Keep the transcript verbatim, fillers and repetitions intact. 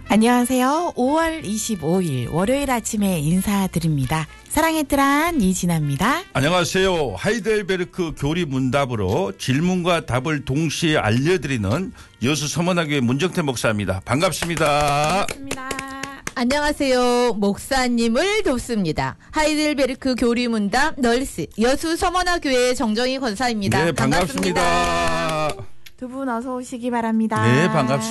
안녕하세요. 오월 이십오일 월요일 아침에 인사드립니다. 사랑의 뜰한 이진아입니다. 안녕하세요. 하이델베르크 교리 문답으로 질문과 답을 동시에 알려드리는 여수 서문화교회 문정태 목사입니다. 반갑습니다. 반갑습니다. 안녕하세요. 목사님을 돕습니다. 하이델베르크 교리문답 널스 여수 서문화교회 정정희 권사입니다. 네, 반갑습니다. 반갑습니다. 두 분 어서 오시기 바랍니다. 네, 반갑습니다.